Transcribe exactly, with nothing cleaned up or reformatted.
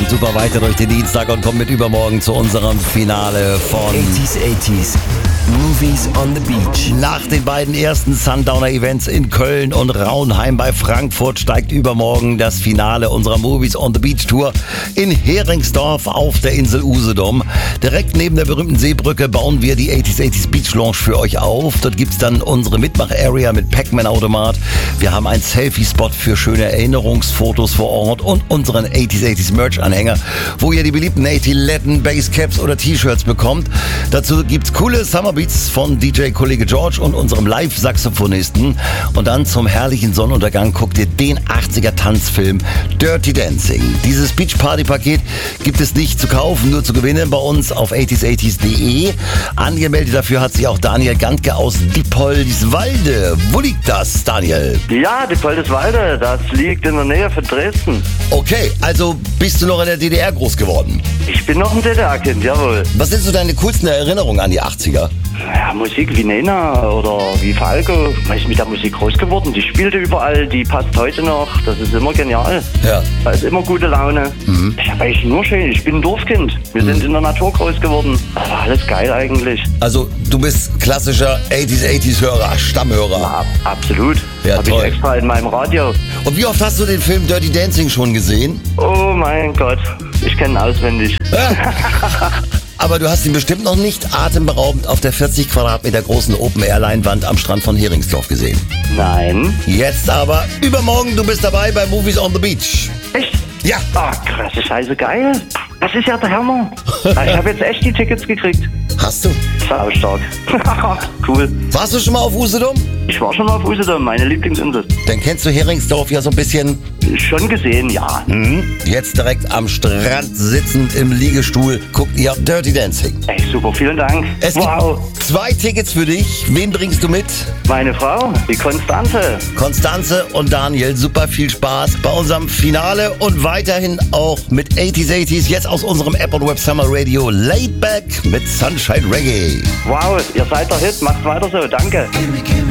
kommt super weiter durch den Dienstag und kommt mit übermorgen zu unserem Finale von eighties, eighties. Movies on the Beach. Nach den beiden ersten Sundowner-Events in Köln und Raunheim bei Frankfurt steigt übermorgen das Finale unserer Movies on the Beach Tour in Heringsdorf auf der Insel Usedom. Direkt neben der berühmten Seebrücke bauen wir die eighties, eighties Beach Lounge für euch auf. Dort gibt's dann unsere Mitmach-Area mit Pac-Man-Automat. Wir haben einen Selfie-Spot für schöne Erinnerungsfotos vor Ort und unseren eighties, eighties Merch-Anhänger, wo ihr die beliebten eighty-Letten, Basscaps oder T-Shirts bekommt. Dazu gibt's coole Summer Beats von D J-Kollege George und unserem Live-Saxophonisten. Und dann zum herrlichen Sonnenuntergang guckt ihr den achtziger-Tanzfilm Dirty Dancing. Dieses Beach-Party-Paket gibt es nicht zu kaufen, nur zu gewinnen bei uns auf eighties eighties punkt de. Angemeldet dafür hat sich auch Daniel Gantke aus Dippoldiswalde. Wo liegt das, Daniel? Ja, Dippoldiswalde, das liegt in der Nähe von Dresden. Okay, also bist du noch in der D D R groß geworden? Ich bin noch ein D D R-Kind, jawohl. Was sind so deine coolsten Erinnerungen an die achtziger? Ja, Musik wie Nena oder wie Falco. Man ist mit der Musik groß geworden. Die spielte überall, die passt heute noch. Das ist immer genial. Ja. Da ist immer gute Laune. Mhm. Ich habe eigentlich nur schön. Ich bin ein Dorfkind. Wir mhm. sind in der Natur groß geworden. Das war alles geil eigentlich. Also du bist klassischer eighties, eighties Hörer, Stammhörer. Ja, absolut. Ja, habe ich extra in meinem Radio. Und wie oft hast du den Film Dirty Dancing schon gesehen? Oh mein Gott, ich kenne ihn auswendig. Aber du hast ihn bestimmt noch nicht atemberaubend auf der vierzig Quadratmeter großen Open-Air-Leinwand am Strand von Heringsdorf gesehen. Nein. Jetzt aber übermorgen, du bist dabei bei Movies on the Beach. Echt? Ja. Ah, oh, krass, scheiße geil. Das ist ja der Hammer. Ich habe jetzt echt die Tickets gekriegt. Hast du? Sau stark. Cool. Warst du schon mal auf Usedom? Ich war schon mal auf Usedom, meine Lieblingsinsel. Dann kennst du Heringsdorf ja so ein bisschen. Schon gesehen, ja. Mhm. Jetzt direkt am Strand sitzend im Liegestuhl guckt ihr Dirty Dancing. Ey, super, vielen Dank. Es wow. gibt zwei Tickets für dich. Wen bringst du mit? Meine Frau, die Konstanze. Konstanze und Daniel, super viel Spaß bei unserem Finale und weiterhin auch mit eighties, eighties, jetzt aus unserem App und Web Summer Radio Laid Back mit Sunshine Reggae. Wow, ihr seid der Hit, macht weiter so, danke.